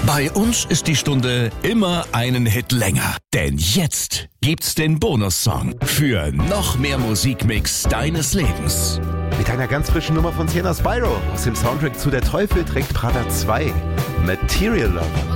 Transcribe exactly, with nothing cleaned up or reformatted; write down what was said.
Bei uns ist die Stunde immer einen Hit länger. Denn jetzt gibt's den Bonussong für noch mehr Musikmix deines Lebens. Mit einer ganz frischen Nummer von Sienna Spyro aus dem Soundtrack zu Der Teufel trägt Prada zwei. Material Lover.